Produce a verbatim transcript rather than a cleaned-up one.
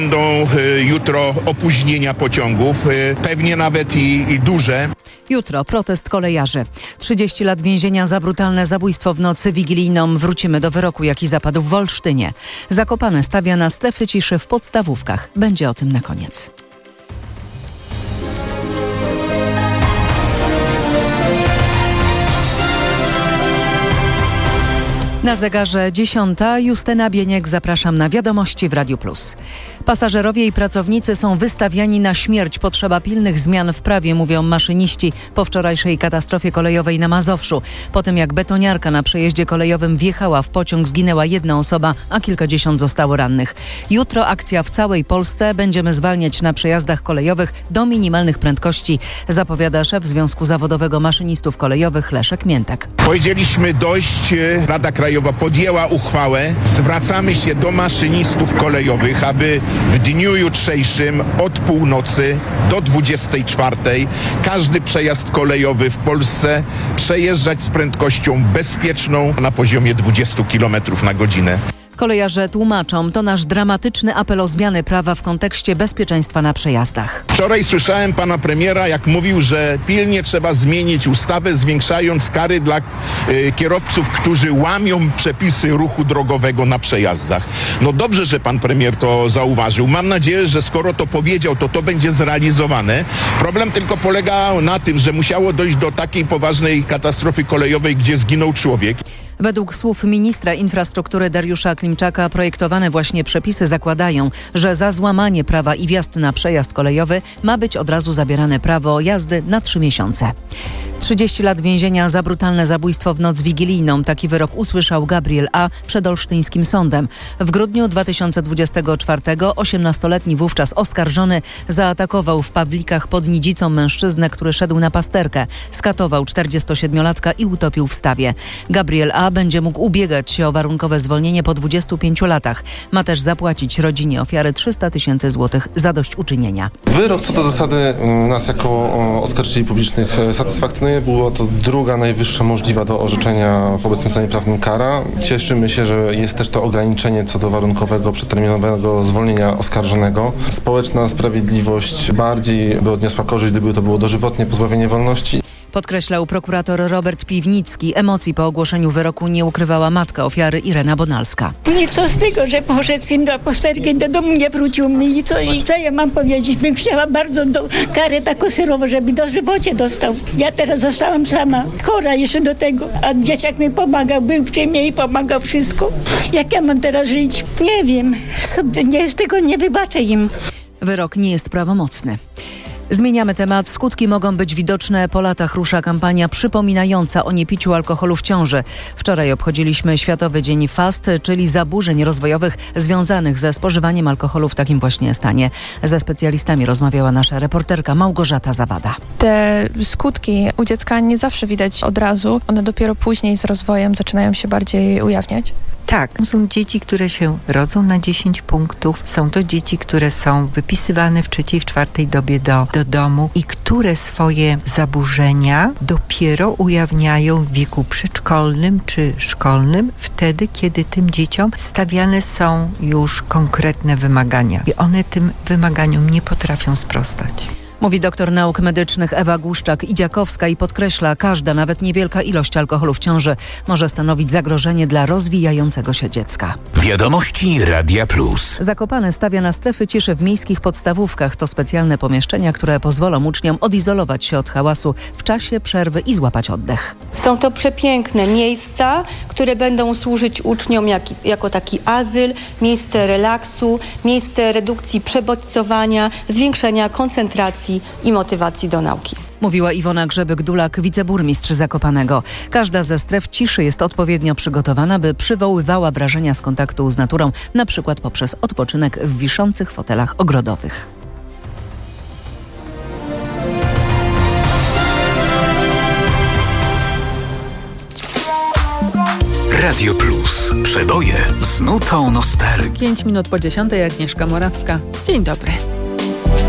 Będą y, jutro opóźnienia pociągów, y, pewnie nawet i, i duże. Jutro protest kolejarzy. trzydzieści lat więzienia za brutalne zabójstwo w nocy wigilijną. Wrócimy do wyroku, jaki zapadł w Olsztynie. Zakopane stawia na strefy ciszy w podstawówkach. Będzie o tym na koniec. Na zegarze dziesiąta. Justyna Bieniek, zapraszam na wiadomości w Radiu Plus. Pasażerowie i pracownicy są wystawiani na śmierć. Potrzeba pilnych zmian w prawie, mówią maszyniści po wczorajszej katastrofie kolejowej na Mazowszu. Po tym jak betoniarka na przejeździe kolejowym wjechała w pociąg, zginęła jedna osoba, a kilkadziesiąt zostało rannych. Jutro akcja w całej Polsce. Będziemy zwalniać na przejazdach kolejowych do minimalnych prędkości, zapowiada szef Związku Zawodowego Maszynistów Kolejowych Leszek Miętak. Powiedzieliśmy dość, Rada Krajowa podjęła uchwałę. Zwracamy się do maszynistów kolejowych, aby w dniu jutrzejszym od północy do dwudziestej czwartej każdy przejazd kolejowy w Polsce przejeżdżać z prędkością bezpieczną na poziomie dwadzieścia kilometrów na godzinę. Kolejarze tłumaczą, to nasz dramatyczny apel o zmiany prawa w kontekście bezpieczeństwa na przejazdach. Wczoraj słyszałem pana premiera, jak mówił, że pilnie trzeba zmienić ustawę, zwiększając kary dla y, kierowców, którzy łamią przepisy ruchu drogowego na przejazdach. No dobrze, że pan premier to zauważył. Mam nadzieję, że skoro to powiedział, to to będzie zrealizowane. Problem tylko polega na tym, że musiało dojść do takiej poważnej katastrofy kolejowej, gdzie zginął człowiek. Według słów ministra infrastruktury Dariusza Klimczaka projektowane właśnie przepisy zakładają, że za złamanie prawa i wjazd na przejazd kolejowy ma być od razu zabierane prawo jazdy na trzy miesiące. trzydzieści lat więzienia za brutalne zabójstwo w noc wigilijną. Taki wyrok usłyszał Gabriel A. przed olsztyńskim sądem. W grudniu dwa tysiące dwudziestego czwartego osiemnastoletni wówczas oskarżony zaatakował w Pawlikach pod Nidzicą mężczyznę, który szedł na pasterkę. Skatował czterdziestosiedmiolatka i utopił w stawie. Gabriel A. będzie mógł ubiegać się o warunkowe zwolnienie po dwudziestu pięciu latach. Ma też zapłacić rodzinie ofiary trzysta tysięcy złotych zadośćuczynienia. Wyrok co do zasady nas jako oskarżycieli publicznych satysfakcjonuje. Była to druga najwyższa możliwa do orzeczenia w obecnym stanie prawnym kara. Cieszymy się, że jest też to ograniczenie co do warunkowego, przedterminowego zwolnienia oskarżonego. Społeczna sprawiedliwość bardziej by odniosła korzyść, gdyby to było dożywotnie pozbawienie wolności. Podkreślał prokurator Robert Piwnicki. Emocji po ogłoszeniu wyroku nie ukrywała matka ofiary Irena Bonalska. Nie co z tego, że poszedł syn na posterkę, do domu nie wrócił mi i co, i co ja mam powiedzieć? Bym chciała bardzo do, karę taką surową, żeby dożywocie dostał. Ja teraz zostałam sama, chora jeszcze do tego, a dzieciak mi pomagał, był przy mnie i pomagał wszystko. Jak ja mam teraz żyć? Nie wiem, nie, z tego nie wybaczę im. Wyrok nie jest prawomocny. Zmieniamy temat. Skutki mogą być widoczne. Po latach rusza kampania przypominająca o niepiciu alkoholu w ciąży. Wczoraj obchodziliśmy Światowy Dzień FAST, czyli zaburzeń rozwojowych związanych ze spożywaniem alkoholu w takim właśnie stanie. Ze specjalistami rozmawiała nasza reporterka Małgorzata Zawada. Te skutki u dziecka nie zawsze widać od razu. One dopiero później z rozwojem zaczynają się bardziej ujawniać. Tak, są dzieci, które się rodzą na dziesięć punktów. Są to dzieci, które są wypisywane w trzeciej, w czwartej dobie do, do domu i które swoje zaburzenia dopiero ujawniają w wieku przedszkolnym czy szkolnym, wtedy, kiedy tym dzieciom stawiane są już konkretne wymagania. I one tym wymaganiom nie potrafią sprostać. Mówi doktor nauk medycznych Ewa Głuszczak-Idziakowska i podkreśla, każda, nawet niewielka ilość alkoholu w ciąży może stanowić zagrożenie dla rozwijającego się dziecka. Wiadomości Radia Plus. Zakopane stawia na strefy ciszy w miejskich podstawówkach. To specjalne pomieszczenia, które pozwolą uczniom odizolować się od hałasu w czasie przerwy i złapać oddech. Są to przepiękne miejsca, które będą służyć uczniom jak, jako taki azyl, miejsce relaksu, miejsce redukcji przebodźcowania, zwiększenia koncentracji i motywacji do nauki. Mówiła Iwona Grzebyk-Dulak, wiceburmistrz Zakopanego. Każda ze stref ciszy jest odpowiednio przygotowana, by przywoływała wrażenia z kontaktu z naturą, na przykład poprzez odpoczynek w wiszących fotelach ogrodowych. Radio Plus. Przeboje z nutą nostalgii. Pięć minut po dziesiątej, Agnieszka Morawska. Dzień dobry.